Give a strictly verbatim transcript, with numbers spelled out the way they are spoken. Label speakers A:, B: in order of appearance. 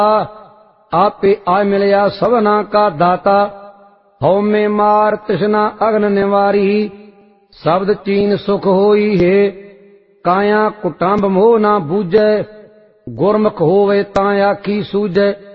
A: आपे आ मिलया सबना का दाता। हौ में मार तृष्णा अग्न निवारी, शब्द चीन सुख होई है। काया कुटुंब मोह ना बूझै, गुरमुख होवे तां आखी सूझै।